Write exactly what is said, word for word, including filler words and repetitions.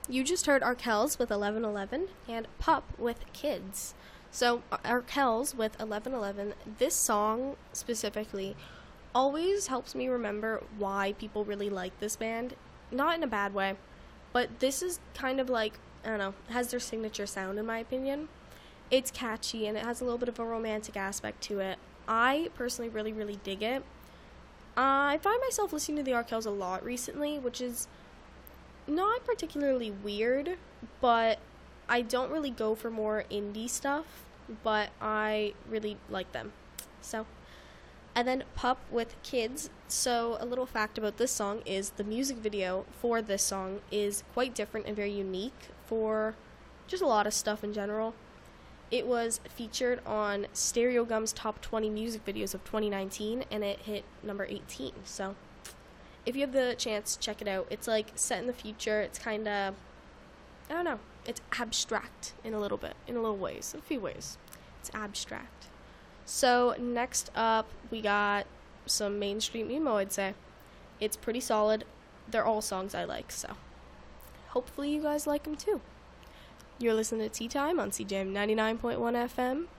You just heard Arkells with eleven eleven and Pup with Kids. So, Arkells with eleven eleven, this song specifically always helps me remember why people really like this band. Not in a bad way, but this is kind of like, I don't know, has their signature sound in my opinion. It's catchy and it has a little bit of a romantic aspect to it. I personally really, really dig it. Uh, I find myself listening to the Arkells a lot recently, which is not particularly weird, but I don't really go for more indie stuff, but I really like them. So, and then Pup with Kids. So, a little fact about this song is the music video for this song is quite different and very unique for just a lot of stuff in general. It was featured on Stereogum's Top twenty Music Videos of twenty nineteen, and it hit number eighteen. So, if you have the chance, check it out. It's like set in the future. It's kind of, I don't know, it's abstract in a little bit, in a little ways, a few ways. It's abstract. So next up, we got some mainstream emo, I'd say. It's pretty solid. They're all songs I like, so hopefully you guys like them too. You're listening to Tea Time on C J M ninety-nine point one F M.